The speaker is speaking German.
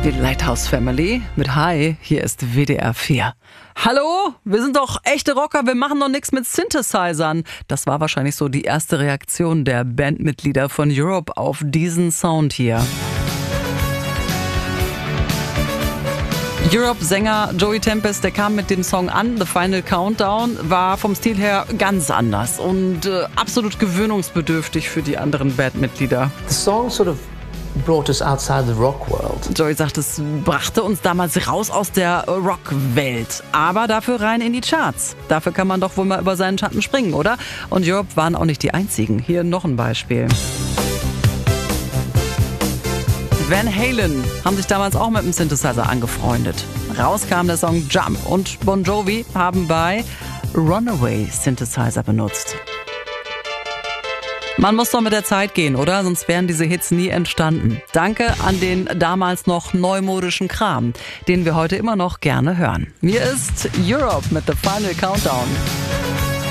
Die Lighthouse Family mit Hi, hier ist WDR 4. Hallo, wir sind doch echte Rocker, wir machen doch nichts mit Synthesizern. Das war wahrscheinlich so die erste Reaktion der Bandmitglieder von Europe auf diesen Sound hier. Europe-Sänger Joey Tempest, der kam mit dem Song an, The Final Countdown, war vom Stil her ganz anders und absolut gewöhnungsbedürftig für die anderen Bandmitglieder. The song sort of brought us outside the rock world. Joey sagt, es brachte uns damals raus aus der Rock-Welt, aber dafür rein in die Charts. Dafür kann man doch wohl mal über seinen Schatten springen, oder? Und Europe waren auch nicht die einzigen. Hier noch ein Beispiel. Van Halen haben sich damals auch mit dem Synthesizer angefreundet. Raus kam der Song Jump und Bon Jovi haben bei Runaway Synthesizer benutzt. Man muss doch mit der Zeit gehen, oder? Sonst wären diese Hits nie entstanden. Danke an den damals noch neumodischen Kram, den wir heute immer noch gerne hören. Hier ist Europe mit The Final Countdown.